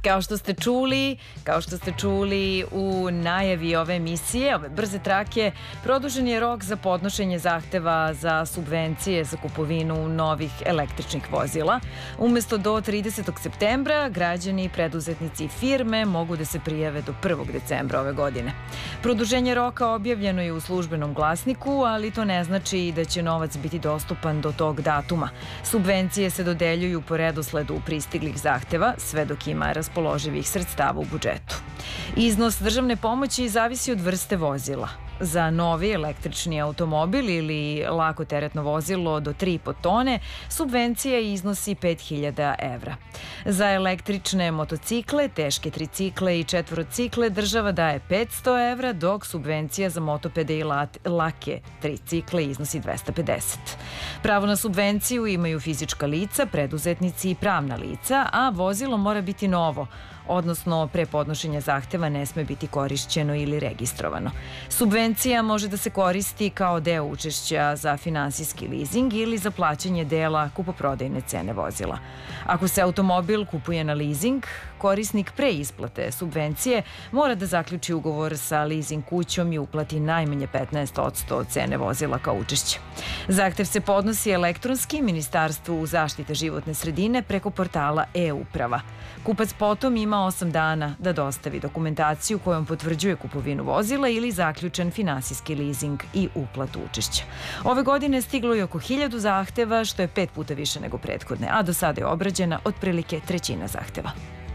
Kao što ste čuli u najavi ove emisije, ove brze trake, produžen je rok za podnošenje zahteva za subvencije za kupovinu novih električnih vozila. Umesto do 30. septembra, građani, preduzetnici i firme mogu da se prijave do 1. decembra ove godine. Produženje roka objavljeno je u službenom glasniku, ali to ne znači da će novac biti dostupan do tog datuma. Subvencije se dodeljuju po redosledu pristiglih zahteva, sve dok ima raspoloživih sredstava u budžetu. Iznos državne pomoći zavisi od vrste vozila. Za novi električni automobil ili lako teretno vozilo do 3,5 tone subvencija iznosi 5.000 evra. Za električne motocikle, teške tricikle i četvorocikle država daje 500 evra, dok subvencija za motopede i lake tricikle iznosi 250. Pravo na subvenciju imaju fizička lica, preduzetnici i pravna lica, a vozilo mora biti novo, odnosno pre podnošenja zahteva ne sme biti korišćeno ili registrovano. Subvencija može da se koristi kao deo učešća za finansijski lizing ili za plaćanje dela kupoprodajne cene vozila. Ako se automobil kupuje na lizing, korisnik pre isplate subvencije mora da zaključi ugovor sa lizing kućom i uplati najmanje 15% od cene vozila kao učešće. Zahtev se podnosi elektronski Ministarstvu zaštite životne sredine preko portala e-uprava. Kupac potom ima 8 dana da dostavi dokumentaciju kojom potvrđuje kupovinu vozila ili zaključen finansijski lizing i uplatu učešća. Ove godine stiglo je oko 1000 zahteva, što je 5 puta više nego prethodne, a do sada je obrađena otprilike trećina zahteva.